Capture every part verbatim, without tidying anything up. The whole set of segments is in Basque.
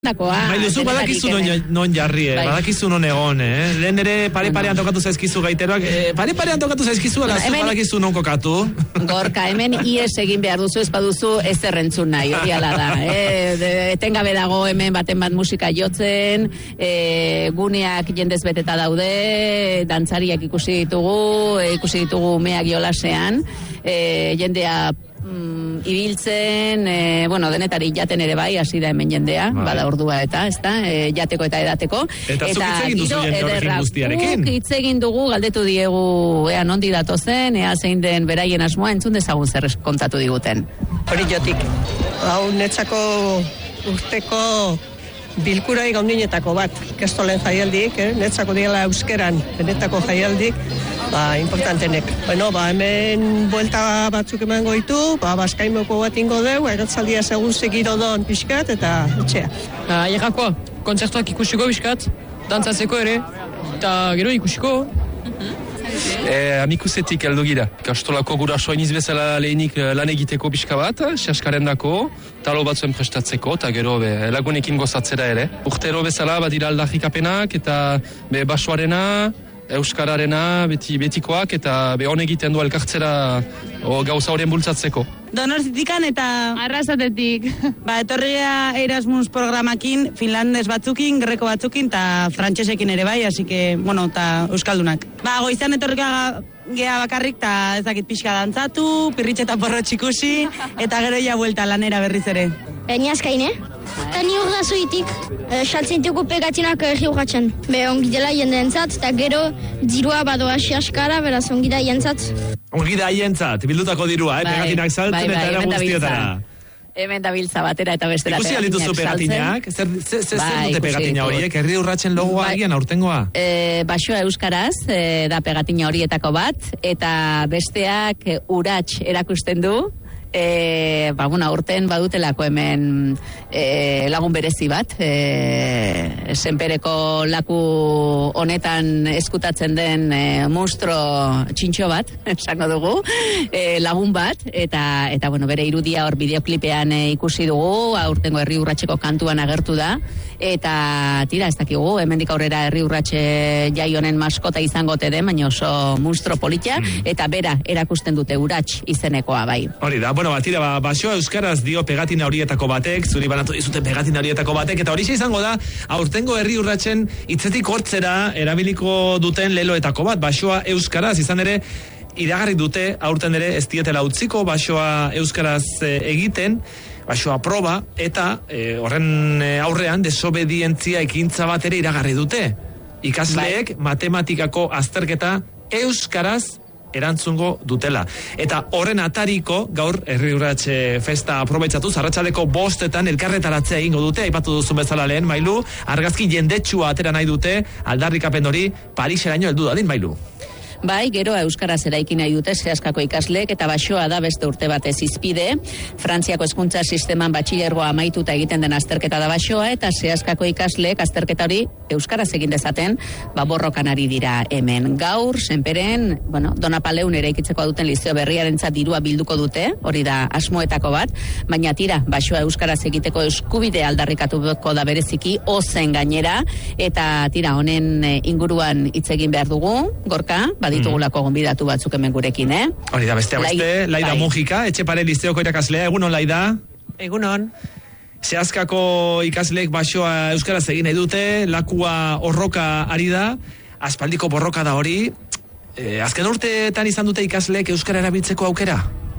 Mailuzu, badakizu non, non jarri, eh? Badakizu non egon, eh? Lehen ere pare-parean tokatu zaizkizu gaiteroak, eh, pare-parean tokatu zaizkizu, ala zu badakizu non kokatu. Gorka, hemen ies egin behar duzu, ez baduzu ez errentzun nahi, hori ala da. Eh? Etengabe dago hemen baten bat musika jotzen, eh, guneak jendez beteta daude, dantzariak ikusi ditugu, eh, ikusi ditugu umeak jolasean, eh, jendea Mm, ibiltzen, e, bueno, denetari jaten ere bai, hasi da hemen jendea, bai. Bada ordua eta, ez da, e, jateko eta edateko. Eta zuk hitz egin duzu jende horrekin guztiarekin? Hitz egin dugu, galdetu diegu, ea nondi datozen, ea zein den beraien asmoa, entzun dezagun zer kontatu diguten. Hori jotik, hau netzako urteko bilkurai gaundinetako bat, ikestolen jaialdik, eh? Netzako diela euskeran, benetako jaialdik, ba, importantenek. Bueno, ba, hemen buelta batzuk eman goitu, ba, baskaimoko bat ingo deu, agatzaldia segun segiro don pixkat, eta etxea. Aierrakoa, kontzertuak ikusiko pixkat, dantzazeko ere, eta gero ikusiko. E, amikusetik heldu gira. Kastolako gurasoa iniz bezala lehenik lan egiteko pixka bat, xaskaren dako, talo batzuen prestatzeko, eta gero be, lagunekin gozatzera ere. Urtero bezala badira aldarrikapenak, eta be, basoarena, euskararena, beti, betikoak, eta be hon egiten du elkartzera o, gauza horien bultzatzeko. Donostikan eta Arrasatetik. Ba, etorria Erasmus programakin, finlandes batzukin, greko batzukin, eta frantsesekin ere bai, así que, bueno, eta euskaldunak. Ba, goizan etorrika gea bakarrik, eta ezakit pixka dantzatu, pirritxe eta porrotx ikusi, eta gero ja buelta lanera berriz ere. Eniazkaine, eta ni urra zuitik, saltzen dugu pegatinak erri urratzen. Be, ongi dela jendeentzat, eta gero dirua badoa askara, beraz ongi da jentzat. Ongi da jentzat, bildutako dirua, eh? Pegatinak saltzen eta era guztietara. Hemen da biltza batera eta bestera pegatinak saltzen. Ikusi alituzu pegatinak? Zer, zer, zer, zer dute pegatina horiek? Herri urratzen logoa agian aurtengoa? E, Basoa euskaraz e, da pegatina horietako bat, eta besteak e, urats erakusten du. E, ba, bueno, aurten badutelako hemen e, lagun berezi bat, e, senpereko laku honetan eskutatzen den e, monstro txintxo bat, esango dugu, e, lagun bat, eta, eta bueno, bere irudia hor bideoklipean e, ikusi dugu, aurtengo herri urratseko kantuan agertu da, eta tira, ez dakigu, hemendik aurrera herri urratxe jai honen maskota izango te den, baina oso monstro politia, mm. eta bera erakusten dute urats izenekoa bai. Hori da, bueno, batira, ba, basoa euskaraz dio pegatina horietako batek, zuri banatu dizute pegatina horietako batek, eta hori izango da, aurtengo herri urratsen hitzetik hortzera erabiliko duten leloetako bat, basoa euskaraz, izan ere, iragarri dute, aurten ere ez dietela utziko, basoa euskaraz e, egiten, basoa proba, eta e, horren e, aurrean desobedientzia ekintza bat ere iragarri dute. Ikasleek bai. Matematikako azterketa euskaraz erantzungo dutela. Eta horren atariko, gaur herri urratxe festa aprobetxatu, arratsaldeko bostetan elkarretaratzea egingo dute, aipatu duzu bezala lehen, Mailu, argazki jendetsua atera nahi dute, aldarrikapen hori Pariseraino heldu dadin, Mailu. Bai, gero euskaraz eraiki nahi dute zehaskako ikasleek eta basoa da beste urte batez izpide. Frantziako hezkuntza sisteman batxilergoa amaituta egiten den azterketa da basoa eta zehaskako ikasleek azterketa hori euskaraz egin dezaten, ba borrokan ari dira hemen. Gaur, senperen, bueno, Donapaleun eraikitzeko duten lizeo berriarentzat dirua bilduko dute, hori da asmoetako bat, baina tira, basoa euskaraz egiteko eskubide aldarrikatuko da bereziki, ozen gainera, eta tira, honen inguruan hitz egin behar dugu, Gorka, ditugulako gonbidatu batzuk hemen gurekin, eh? Hori da, beste, beste, Laida bai. Mujika, Etxepare lizeoko irakaslea, egunon, Laida? Egunon. Zehaskako ikasleek basoa euskaraz egin nahi dute, lakua horroka ari da, aspaldiko borroka da hori, e, azken urteetan izan dute ikasleek euskara erabiltzeko aukera?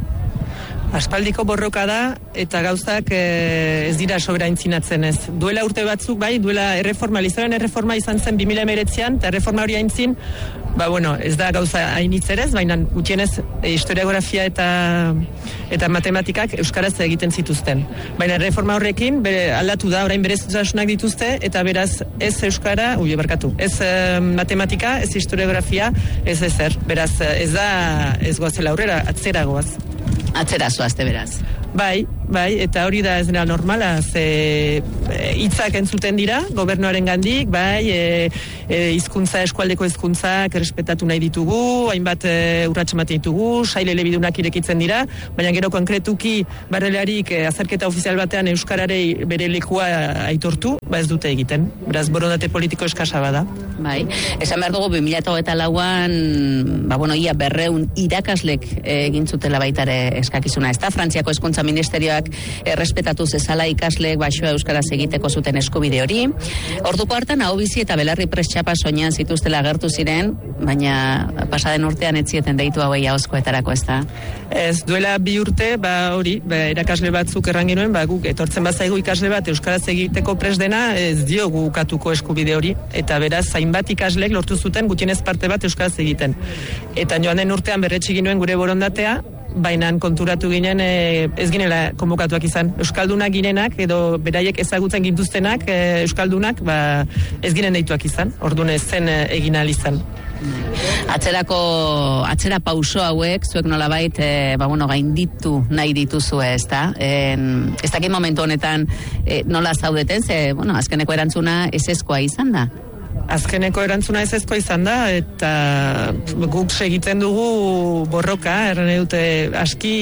Aspaldiko borroka da, eta gauzak e, ez dira soberaintzinatzen ez. Duela urte batzuk, bai, duela erreforma, lizoen erreforma izan zen bi mila hemeretzian, eta erreforma hori aintzin, ba, bueno, ez da gauza hainitzerez, baina gutienez e, historiografia eta eta matematikak euskaraz egiten zituzten. Baina erreforma horrekin bere, aldatu da, orain berezutasunak dituzte, eta beraz ez euskara, ui, barkatu, ez e, matematika, ez historiografia, ez ezer. Beraz, ez da, ez goazela aurrera, atzera goaz. Atzera zoazte beraz. Bai, bai, eta hori da ez dela normala, ze hitzak entzuten dira, gobernuaren gandik, bai, e, e, hizkuntza eskualdeko hizkuntzak errespetatu nahi ditugu, hainbat e, urrats ematen ditugu, sail elebidunak irekitzen dira, baina gero konkretuki barrelarik e, azerketa ofizial batean euskararei bere lekua aitortu, ba ez dute egiten. Beraz, borondate politiko eskasa bada. Bai, esan behar dugu bi mila hogeita lauan, ba bueno, ia berreun irakaslek egin zutela baita ere eskakizuna, ezta? Frantziako hezkuntza ministerioak errespetatu zezala ikasleek baxoa euskaraz egiteko zuten eskubide hori. Orduko hartan hau bizi eta belarri prestxapa soinean zituztela agertu ziren, baina pasaden urtean ez zieten deitu hauei ahozkoetarako, ezta? Ez, duela bi urte, ba hori, ba, irakasle batzuk erran genuen, ba guk etortzen bazaigu ikasle bat euskaraz egiteko prest dena, ez diogu ukatuko eskubide hori, eta beraz hainbat ikaslek lortu zuten gutienez parte bat euskaraz egiten. Eta joan den urtean berretsi ginuen gure borondatea, baina konturatu ginen e, ez ginela konbokatuak izan. Euskaldunak ginenak edo beraiek ezagutzen gintuztenak e, euskaldunak ba, ez ginen deituak izan, orduan ez zen e, egin ahal izan. Atzerako, atzera pauso hauek, zuek nolabait, e, ba bueno, gainditu nahi dituzue, ez da? E, ez dakit momentu honetan e, nola zaudeten, ze, bueno, azkeneko erantzuna ezezkoa izan da. Azkeneko erantzuna ez ezko izan da, eta guk segiten dugu borroka, erran dute aski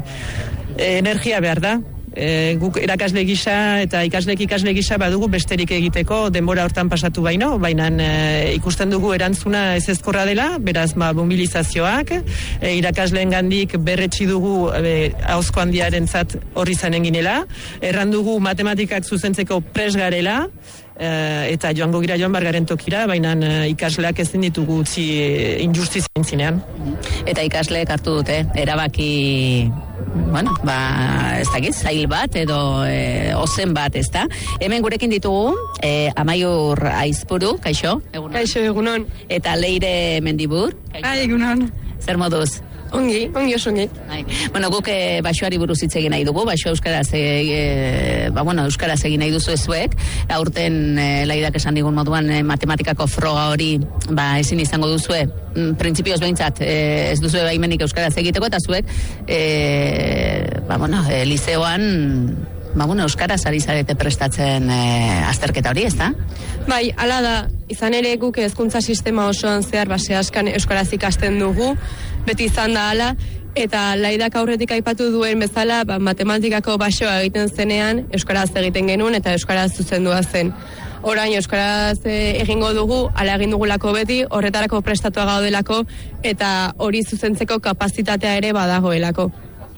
energia behar da. E, guk erakasle gisa eta ikaslek ikasle gisa badugu besterik egiteko denbora hortan pasatu baino, baina e, ikusten dugu erantzuna ez ezkorra dela, beraz ma mobilizazioak, e, irakasleen gandik berretsi dugu e, ahozko handiaren zat horri zanen ginela, erran dugu matematikak zuzentzeko pres garela, Uh, eta joango gira joan bargaren tokira, baina uh, ikasleak ezin ditugu utzi uh, injustizia intzinean. Eta ikasleek hartu dute, erabaki, bueno, ba, ez dakit, zail bat edo e, ozen bat, ez da? Hemen gurekin ditugu, e, Amaiur Aizpuru, kaixo? Egunon. Kaixo, egunon. Eta Leire Mendibur. Ai, egunon. Zer moduz? Ongi, ongi oso ongi. Ai. Bueno, guk e, baxoari buruz hitz egin nahi dugu, baxo euskaraz, e, e, ba, bueno, euskaraz egin nahi duzu ezuek, aurten e, Laidak esan digun moduan e, matematikako froga hori ba, ezin izango duzue, mm, printzipioz behintzat e, ez duzue baimenik euskaraz egiteko, eta zuek, e, ba, bueno, e, lizeoan, ba, bueno, euskaraz ari zarete prestatzen e, azterketa hori, ez da? Bai, hala da, izan ere guk hezkuntza sistema osoan zehar base askan euskaraz ikasten dugu, beti izan da hala, eta Laidak aurretik aipatu duen bezala, ba, matematikako basoa egiten zenean, euskaraz egiten genuen eta euskaraz zuzendua zen. Orain euskaraz e, egingo dugu, ala egin dugulako beti, horretarako prestatua gaudelako, eta hori zuzentzeko kapazitatea ere badagoelako.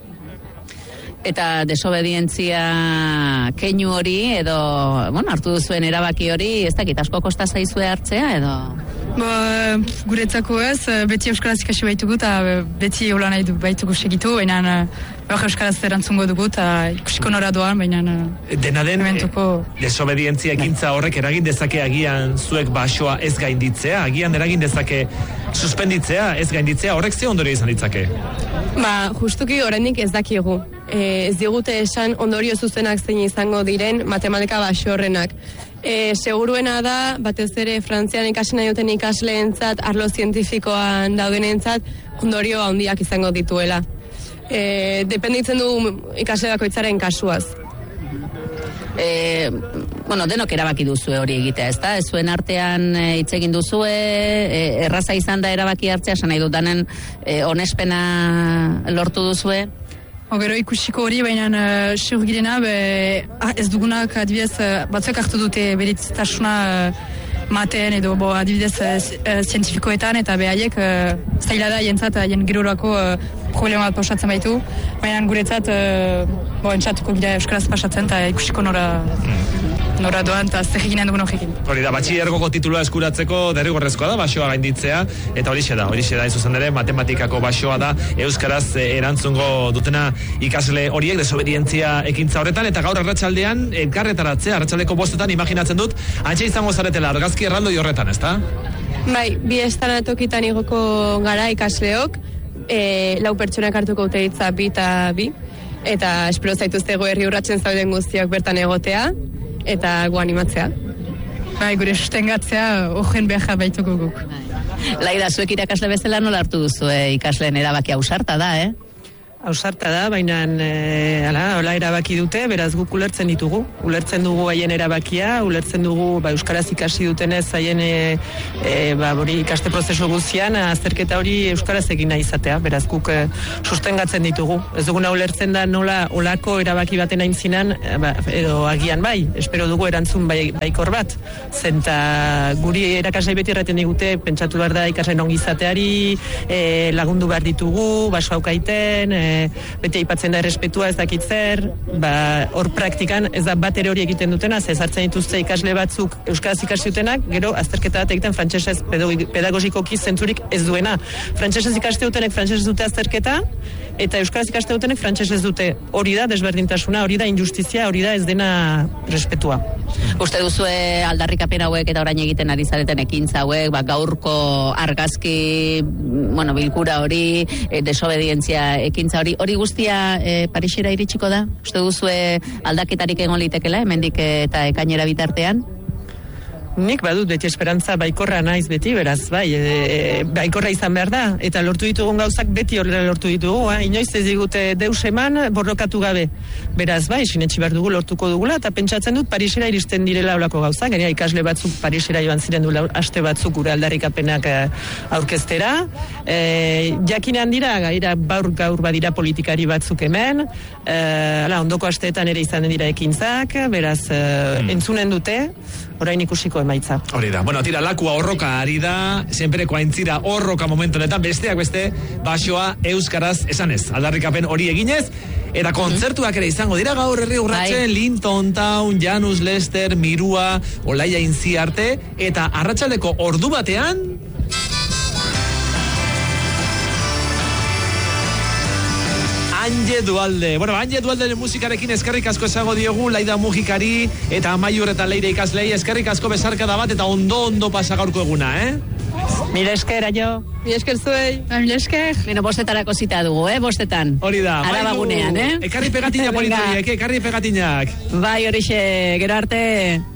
Eta desobedientzia keinu hori, edo, bueno, hartu duzuen erabaki hori, ez dakit, asko kosta zaizue hartzea, edo? Ba, guretzako ez, beti euskaraz ikasi baitugu, eta beti hola nahi du baitugu segitu, baina hor euskaraz erantzungo dugu, eta ikusiko nora doan, baina dena den, ementuko... desobedientzia ekintza horrek eragin dezake agian zuek basoa ez gainditzea, agian eragin dezake suspenditzea, ez gainditzea, horrek ze ondorio izan ditzake? Ba, justuki oraindik ez dakigu. E, ez digute esan ondorio zuzenak zein izango diren matematika baso horrenak. E, seguruena da, batez ere Frantzian ikasen nahi duten ikasleentzat, arlo zientifikoan daudenentzat, ondorio handiak izango dituela. E, dependitzen du ikasle bakoitzaren kasuaz. E, bueno, denok erabaki duzue hori egitea, ezta? Ez zuen artean hitz egin duzue, e, erraza izan da erabaki hartzea, esan nahi dutanen e, onespena lortu duzue? Gero ikusiko hori, baina uh, seur girena, be, ah, ez dugunak adibidez, uh, batzuek hartu dute beritzitasuna uh, maten edo bo, adibidez uh, zientifikoetan, eta behaiek uh, zaila da jentzat, jen gerorako uh, problema bat pasatzen baitu, baina guretzat uh, bo, entzatuko gira euskaraz pasatzen, eta ikusiko nora... nora doan, eta zer eginen dugun horrekin. Hori da, batxillergoko titulua eskuratzeko derrigorrezkoa da, basoa gainditzea, eta horixe da, horixe da, izuzan ere, matematikako basoa da, euskaraz erantzungo dutena ikasle horiek, desobedientzia ekintza horretan, eta gaur arratsaldean elkarretaratzea, arratsaldeko bostetan, imaginatzen dut, antxe izango zaretela, argazki erraldoi horretan, ezta? Bai, bi estanatokitan igoko gara ikasleok, e, lau pertsonak hartuko dute hitza bi eta bi, eta espero zaituztego herri urratzen zauden guztiak bertan egotea, eta gu animatzea. Bai, gure sustengatzea ogen behar baituko guk. Laida, zuek irakasle bezala nola hartu duzu, eh? Ikasleen erabaki ausarta da, eh? ausarta da, baina e, ala, hola erabaki dute, beraz guk ulertzen ditugu. Ulertzen dugu haien erabakia, ulertzen dugu ba, euskaraz ikasi dutenez haien e, e, ba, hori ikaste prozesu guztian, azterketa hori euskaraz egin nahi izatea, beraz guk e, sustengatzen ditugu. Ez duguna ulertzen da nola olako erabaki baten aintzinan, e, ba, edo agian bai, espero dugu erantzun bai, baikor bat, zenta guri erakaslei beti erraten digute, pentsatu behar da ikasleen ongi izateari, e, lagundu behar ditugu, baso haukaiten, e, beti aipatzen da errespetua ez dakit zer, ba, hor praktikan ez da bat ere hori egiten dutena, ze sartzen dituzte ikasle batzuk euskaraz ikasi dutenak, gero azterketa bat egiten frantsesez pedagogikoki zentzurik ez duena. Frantsesez ikaste dutenek frantsesez dute azterketa, eta euskaraz ikaste dutenek frantsesez dute. Hori da desberdintasuna, hori da injustizia, hori da ez dena respetua. Uste duzue aldarrikapen hauek eta orain egiten ari zareten ekintza hauek, ba, gaurko argazki, bueno, bilkura hori, e, desobedientzia ekintza hori, hori guztia e, Parisera iritsiko da? Uste duzue aldaketarik egon litekela, hemendik eta ekainera bitartean? Nik badut beti esperantza baikorra naiz beti, beraz, bai, e, baikorra izan behar da, eta lortu ditugun gauzak beti horrela lortu ditugu, eh? Inoiz ez digute deus eman borrokatu gabe. Beraz, bai, sinetxi behar dugu lortuko dugula, eta pentsatzen dut Parisera iristen direla olako gauzak, gainera ikasle batzuk Parisera joan ziren du aste batzuk gure aldarrikapenak aurkeztera, e, jakinean dira, gaira baur gaur badira politikari batzuk hemen, e, ala, ondoko asteetan ere izan dira ekintzak, beraz, e, hmm. entzunen dute, orain ikusiko emaitza. Hori da. Bueno, tira, lakua horroka ari da, senpereko aintzira horroka momentu honetan, besteak beste, basoa euskaraz esanez. Aldarrikapen hori eginez, eta kontzertuak ere izango dira gaur herri urratzen, Linton Town, Janus Lester, Mirua, Olaia Intziarte, eta arratsaldeko ordu batean, Anje Dualde. Bueno, Anje Dualde musikarekin eskerrik asko esango diogu, Laida Mujikari eta Amaiur eta Leire ikaslei eskerrik asko besarkada bat eta ondo ondo pasa gaurko eguna, eh? Mila esker, aio. Mila esker zuei. Mila esker. Beno, bostetarako zita dugu, eh? Bostetan. Hori da. Arabagunean, eh? Ekarri pegatinak politariek, ekarri pegatinak. Bai, horixe, gero arte.